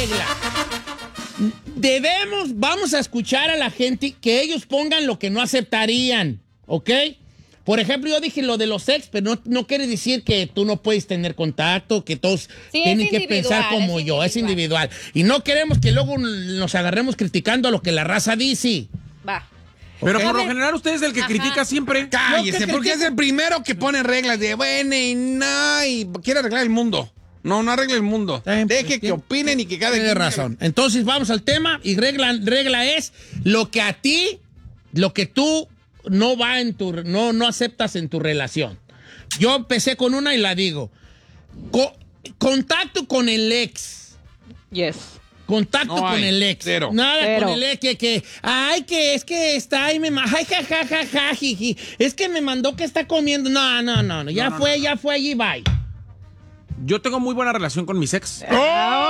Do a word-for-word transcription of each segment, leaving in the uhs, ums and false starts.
Debemos, vamos a escuchar a la gente que ellos pongan lo que no aceptarían, ¿ok? Por ejemplo, yo dije lo de los ex, pero no, no quiere decir que tú no puedes tener contacto, que todos Sí, tienen es que pensar como es yo, es individual. Y no queremos que luego nos agarremos criticando a lo que la raza dice. Va. Pero Ok. por lo general usted es el que Ajá. critica siempre. Cállese, No, porque que- es el primero que pone reglas de bueno y no, y quiere arreglar el mundo. No, no arregle el mundo. Está bien, Deje pues, que tiene- opinen y que cada Tiene quien- razón. Entonces vamos al tema y regla, regla es lo que a ti, lo que tú no va en tu, no, no aceptas en tu relación. Yo empecé con una y la digo. Co- contacto con el ex. Yes. Contacto No con hay, el ex. cero. Nada Cero. con el ex que, que, ay, que es que está ahí, me ma- ay, ja, ja, ja, ja, jiji. Es que me mandó que está comiendo. No, no, no, no. ya No, no, fue, no. ya fue allí, bye. Yo tengo muy buena relación con mis ex. Yo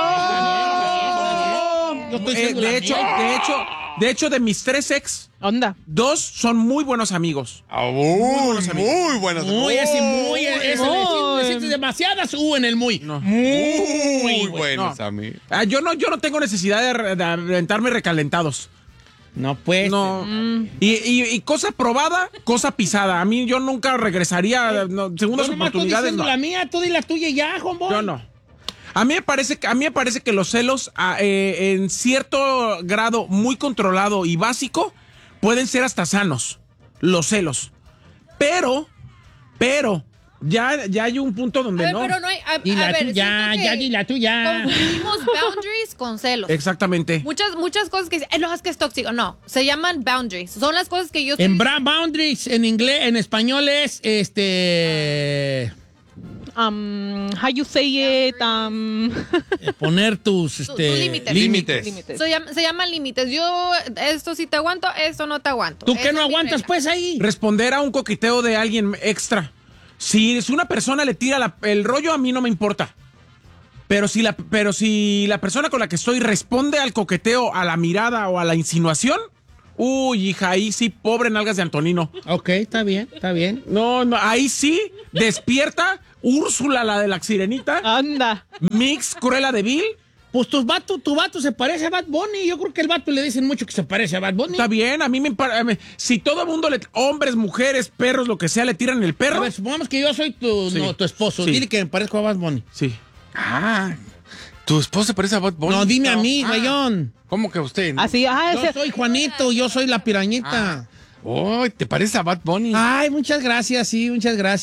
estoy Eh, diciendo la de hecho, mía. de hecho, de hecho, de mis tres ex, Onda. dos son muy buenos amigos. Ah, muy, muy buenos. Muy, ese muy, ese, muy. le sientes demasiadas U en el muy. No. Muy, Muy güey. buenos no. a mí. Ah, yo no, yo no tengo necesidad de, re- de aventarme recalentados. No, pues. No. Y, y- y cosa probada, cosa pisada. A mí yo nunca regresaría. No, segundas Yo nomás estoy oportunidades. diciendo No. la mía, tú di la tuya y ya, homeboy. Yo no. A mí me parece que, a mí me parece que los celos, ah, eh, en cierto grado muy controlado y básico, pueden ser hasta sanos. Los celos. Pero, pero, ya, ya hay un punto A donde ver, no. pero no hay. A, Y a la ver, tuya, siento ya que di la tuya. confundimos boundaries con celos. Exactamente. Muchas, muchas cosas que dicen, "Eh, no, es que es tóxico". No, se llaman boundaries. Son las cosas que yo... En bra boundaries, en inglés, en español es, este, Um, how you say it? Um, poner tus, tus este, límites. Límites. límites. Se llaman, se llaman límites. Yo, esto sí te aguanto, esto no te aguanto. ¿Tú Esa qué no es mi aguantas, regla. pues, ahí? Responder a un coqueteo de alguien extra. Si, si una persona le tira la- el rollo, a mí no me importa. Pero si, la, pero si la persona con la que estoy responde al coqueteo, a la mirada o a la insinuación, uy, hija, ahí sí, pobre nalgas de Antonino. Ok, está bien, está bien. No, no, ahí sí, despierta Úrsula, la de la sirenita, Anda. Mix, Cruella de Vil. Pues tus vato, tu vato se parece a Bad Bunny. Yo creo que el vato le dicen mucho que se parece a Bad Bunny. Está bien, a mí me parece. Si todo el mundo, le, hombres, mujeres, perros, lo que sea, le tiran el A perro. ver, supongamos que yo soy tu, Sí. no, tu esposo. Sí. Dile que me parezco a Bad Bunny. Sí. Ah, tu esposa se parece a Bad Bunny. No, dime a mí, Ah, güeyón. ¿Cómo que usted? Así, ah, Yo ese. soy Juanito, yo soy la pirañita. Oh, ¿te parece a Bad Bunny? Ay, muchas gracias, sí, muchas gracias.